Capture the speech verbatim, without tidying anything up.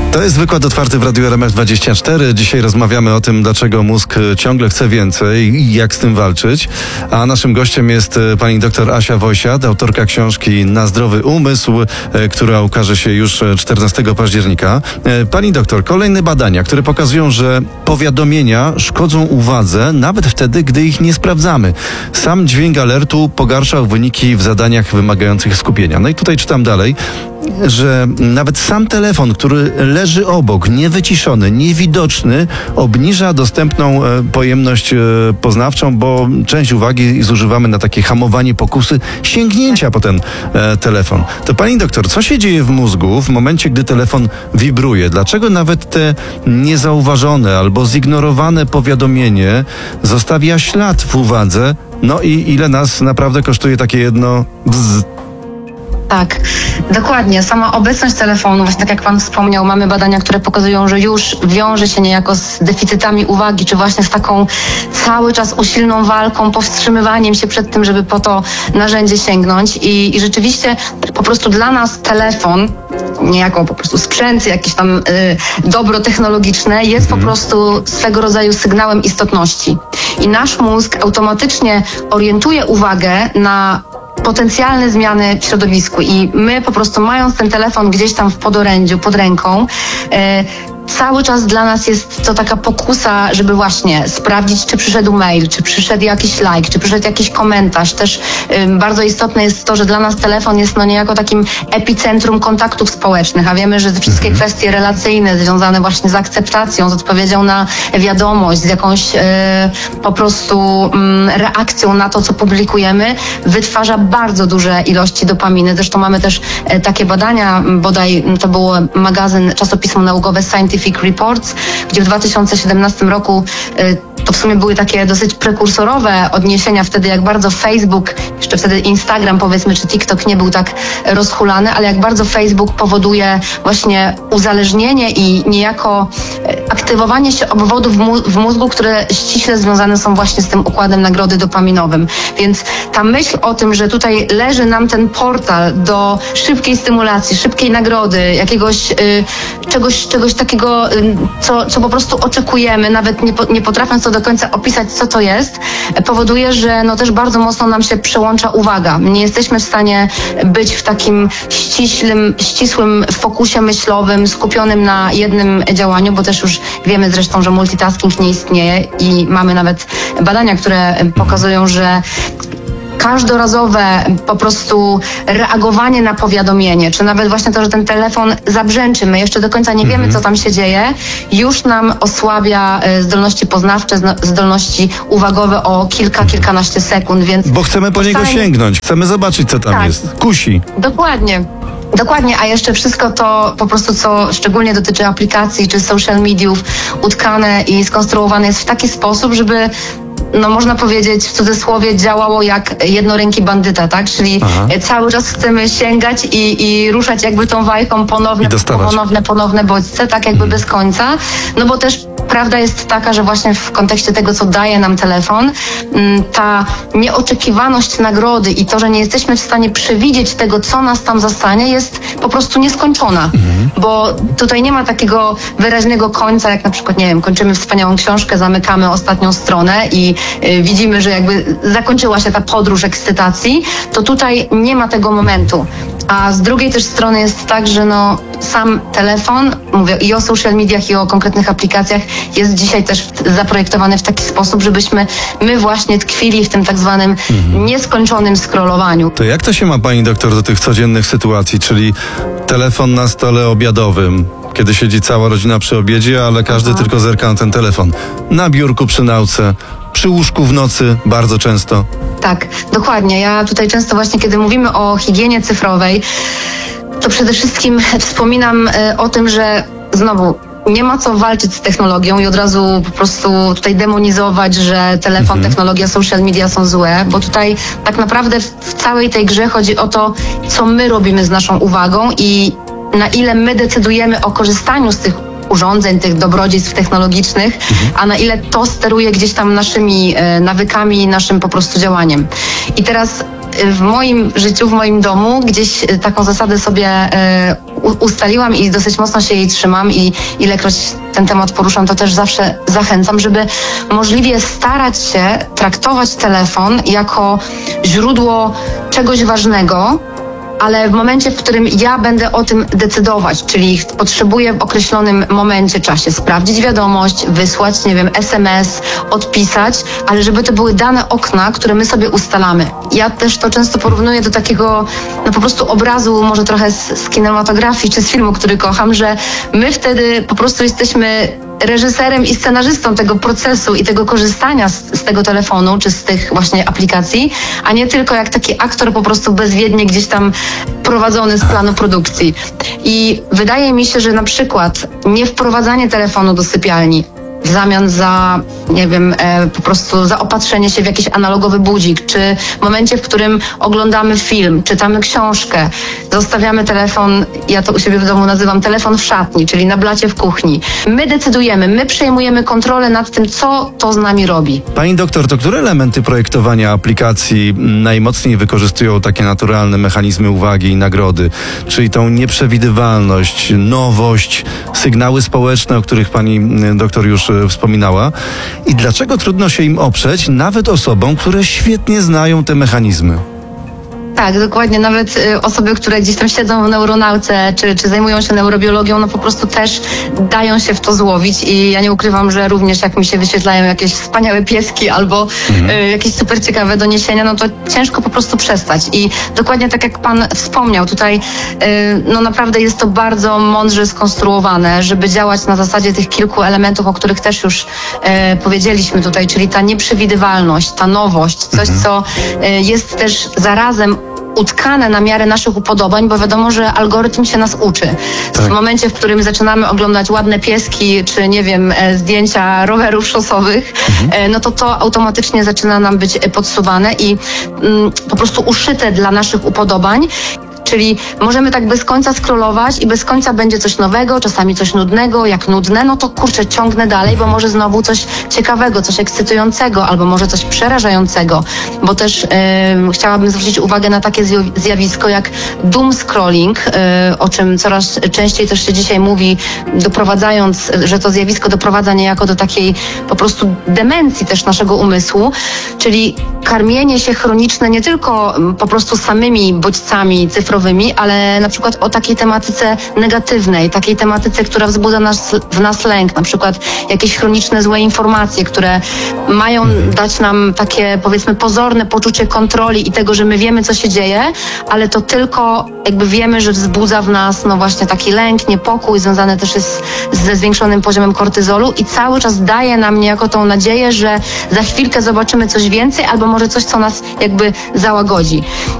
To jest wykład otwarty w Radiu R M F dwadzieścia cztery. Dzisiaj rozmawiamy o tym, dlaczego mózg ciągle chce więcej i jak z tym walczyć. A naszym gościem jest pani doktor Asia Wojsiad, autorka książki Na zdrowy umysł, która ukaże się już czternastego października. Pani doktor, kolejne badania, które pokazują, że powiadomienia szkodzą uwadze nawet wtedy, gdy ich nie sprawdzamy. Sam dźwięk alertu pogarszał wyniki w zadaniach wymagających skupienia. No i tutaj czytam dalej, że nawet sam telefon, który leży obok, niewyciszony, niewidoczny, obniża dostępną e, pojemność e, poznawczą, bo część uwagi zużywamy na takie hamowanie pokusy sięgnięcia po ten e, telefon. To pani doktor, co się dzieje w mózgu w momencie, gdy telefon wibruje? Dlaczego nawet te niezauważone albo zignorowane powiadomienie zostawia ślad w uwadze? No i ile nas naprawdę kosztuje takie jedno bzz? Tak, dokładnie. Sama obecność telefonu, właśnie tak jak pan wspomniał, mamy badania, które pokazują, że już wiąże się niejako z deficytami uwagi, czy właśnie z taką cały czas usilną walką, powstrzymywaniem się przed tym, żeby po to narzędzie sięgnąć. I, i rzeczywiście po prostu dla nas telefon, niejako po prostu sprzęt, jakieś tam y, dobro technologiczne jest po prostu swego rodzaju sygnałem istotności. I nasz mózg automatycznie orientuje uwagę na potencjalne zmiany w środowisku i my po prostu mając ten telefon gdzieś tam w podorędziu, pod ręką, e, cały czas dla nas jest to taka pokusa, żeby właśnie sprawdzić, czy przyszedł mail, czy przyszedł jakiś like, czy przyszedł jakiś komentarz. Też ym, bardzo istotne jest to, że dla nas telefon jest no niejako takim epicentrum kontaktów społecznych, a wiemy, że te wszystkie mhm. kwestie relacyjne związane właśnie z akceptacją, z odpowiedzią na wiadomość, z jakąś yy, po prostu yy, reakcją na to, co publikujemy, wytwarza bardzo duże ilości dopaminy. Zresztą mamy też yy, takie badania, bodaj to był magazyn, czasopismo naukowe Scientific Reports, gdzie w dwa tysiące siedemnastym roku y, to w sumie były takie dosyć prekursorowe odniesienia wtedy, jak bardzo Facebook, jeszcze wtedy Instagram powiedzmy, czy TikTok nie był tak rozhulany, ale jak bardzo Facebook powoduje właśnie uzależnienie i niejako aktywowanie się obwodów w mózgu, które ściśle związane są właśnie z tym układem nagrody dopaminowym. Więc ta myśl o tym, że tutaj leży nam ten portal do szybkiej stymulacji, szybkiej nagrody, jakiegoś y, czegoś, czegoś takiego, y, co, co po prostu oczekujemy, nawet nie, po, nie potrafiąc to do końca opisać, co to jest, powoduje, że no też bardzo mocno nam się przełącza uwaga. Nie jesteśmy w stanie być w takim ściślym, ścisłym fokusie myślowym, skupionym na jednym działaniu, bo też już wiemy zresztą, że multitasking nie istnieje i mamy nawet badania, które pokazują, że każdorazowe po prostu reagowanie na powiadomienie, czy nawet właśnie to, że ten telefon zabrzęczy, my jeszcze do końca nie wiemy, mm-hmm. co tam się dzieje, już nam osłabia zdolności poznawcze, zdolności uwagowe o kilka, kilkanaście sekund, więc... Bo chcemy po niego sięgnąć, chcemy zobaczyć, co tam tak. jest. Kusi. Dokładnie. Dokładnie, a jeszcze wszystko to po prostu, co szczególnie dotyczy aplikacji czy social mediów, utkane i skonstruowane jest w taki sposób, żeby no można powiedzieć w cudzysłowie działało jak jednoręki bandyta, tak? Czyli Aha. cały czas chcemy sięgać i, i ruszać jakby tą wajchą ponowne, ponowne, ponowne bodźce, tak jakby hmm. bez końca. No bo też prawda jest taka, że właśnie w kontekście tego, co daje nam telefon, ta nieoczekiwaność nagrody i to, że nie jesteśmy w stanie przewidzieć tego, co nas tam zastanie, jest po prostu nieskończona. Mhm. Bo tutaj nie ma takiego wyraźnego końca, jak na przykład, nie wiem, kończymy wspaniałą książkę, zamykamy ostatnią stronę i y, widzimy, że jakby zakończyła się ta podróż ekscytacji, to tutaj nie ma tego momentu. A z drugiej też strony jest tak, że no sam telefon, mówię i o social mediach, i o konkretnych aplikacjach, jest dzisiaj też zaprojektowany w taki sposób, żebyśmy my właśnie tkwili w tym tak zwanym mhm. nieskończonym scrollowaniu. To jak to się ma pani doktor do tych codziennych sytuacji, czyli telefon na stole obiadowym, kiedy siedzi cała rodzina przy obiedzie, ale każdy Aha. tylko zerka na ten telefon, na biurku przy nauce, przy łóżku w nocy bardzo często. Tak, dokładnie. Ja tutaj często właśnie, kiedy mówimy o higienie cyfrowej, to przede wszystkim wspominam y, o tym, że znowu nie ma co walczyć z technologią i od razu po prostu tutaj demonizować, że telefon, mhm. technologia, social media są złe, bo tutaj tak naprawdę w, w całej tej grze chodzi o to, co my robimy z naszą uwagą i na ile my decydujemy o korzystaniu z tych urządzeń, tych dobrodziejstw technologicznych, mhm. a na ile to steruje gdzieś tam naszymi e, nawykami, naszym po prostu działaniem. I teraz w moim życiu, w moim domu gdzieś taką zasadę sobie e, u- ustaliłam i dosyć mocno się jej trzymam i ilekroć ten temat poruszam, to też zawsze zachęcam, żeby możliwie starać się traktować telefon jako źródło czegoś ważnego, ale w momencie, w którym ja będę o tym decydować, czyli potrzebuję w określonym momencie, czasie sprawdzić wiadomość, wysłać, nie wiem, es em es, odpisać, ale żeby to były dane okna, które my sobie ustalamy. Ja też to często porównuję do takiego, no po prostu obrazu, może trochę z, z kinematografii czy z filmu, który kocham, że my wtedy po prostu jesteśmy reżyserem i scenarzystą tego procesu i tego korzystania z, z tego telefonu, czy z tych właśnie aplikacji, a nie tylko jak taki aktor po prostu bezwiednie gdzieś tam prowadzony z planu produkcji. I wydaje mi się, że na przykład nie wprowadzanie telefonu do sypialni w zamian za, nie wiem, e, po prostu zaopatrzenie się w jakiś analogowy budzik, czy w momencie, w którym oglądamy film, czytamy książkę, zostawiamy telefon, ja to u siebie w domu nazywam telefon w szatni, czyli na blacie w kuchni. My decydujemy, my przejmujemy kontrolę nad tym, co to z nami robi. Pani doktor, to które elementy projektowania aplikacji najmocniej wykorzystują takie naturalne mechanizmy uwagi i nagrody? Czyli tą nieprzewidywalność, nowość, sygnały społeczne, o których pani doktor już wspominała. I dlaczego trudno się im oprzeć, nawet osobom, które świetnie znają te mechanizmy? Tak, dokładnie. Nawet y, osoby, które gdzieś tam siedzą w neuronauce, czy, czy zajmują się neurobiologią, no po prostu też dają się w to złowić i ja nie ukrywam, że również jak mi się wyświetlają jakieś wspaniałe pieski albo mhm. y, jakieś super ciekawe doniesienia, no to ciężko po prostu przestać. I dokładnie tak jak pan wspomniał, tutaj y, no naprawdę jest to bardzo mądrze skonstruowane, żeby działać na zasadzie tych kilku elementów, o których też już y, powiedzieliśmy tutaj, czyli ta nieprzewidywalność, ta nowość, coś, mhm. co y, jest też zarazem utkane na miarę naszych upodobań, bo wiadomo, że algorytm się nas uczy. Tak. W momencie, w którym zaczynamy oglądać ładne pieski, czy nie wiem, zdjęcia rowerów szosowych, mhm. no to to automatycznie zaczyna nam być podsuwane i mm, po prostu uszyte dla naszych upodobań. Czyli możemy tak bez końca scrollować i bez końca będzie coś nowego, czasami coś nudnego. Jak nudne, no to kurczę, ciągnę dalej, bo może znowu coś ciekawego, coś ekscytującego, albo może coś przerażającego. Bo też yy, chciałabym zwrócić uwagę na takie zjawisko jak doom scrolling, yy, o czym coraz częściej też się dzisiaj mówi, doprowadzając, że to zjawisko doprowadza niejako do takiej po prostu demencji też naszego umysłu, czyli karmienie się chroniczne nie tylko po prostu samymi bodźcami cyfrowymi, ale na przykład o takiej tematyce negatywnej, takiej tematyce, która wzbudza nas, w nas lęk, na przykład jakieś chroniczne złe informacje, które mają dać nam takie, powiedzmy, pozorne poczucie kontroli i tego, że my wiemy, co się dzieje, ale to tylko jakby wiemy, że wzbudza w nas no właśnie taki lęk, niepokój, związany też jest ze zwiększonym poziomem kortyzolu i cały czas daje nam niejako tą nadzieję, że za chwilkę zobaczymy coś więcej albo może coś, co nas jakby załagodzi.